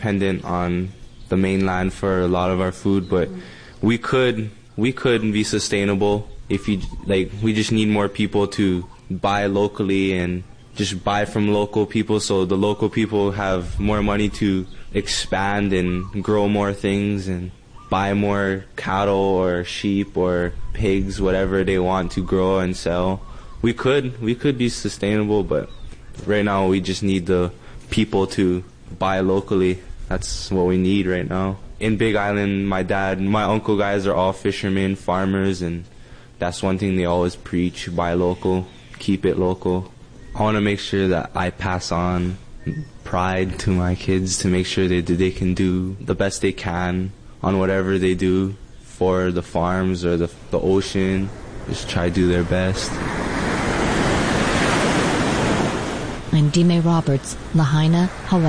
dependent on the mainland for a lot of our food, but we could be sustainable if we just need more people to buy locally and just buy from local people, so the local people have more money to expand and grow more things and buy more cattle or sheep or pigs, whatever they want to grow and sell. We could be sustainable, but right now we just need the people to buy locally. That's what we need right now. In Big Island, my dad and my uncle guys are all fishermen, farmers, and that's one thing they always preach: buy local, keep it local. I want to make sure that I pass on pride to my kids, to make sure they can do the best they can on whatever they do for the farms or the ocean. Just try to do their best. I'm Dime Roberts, Lahaina, Hawaii.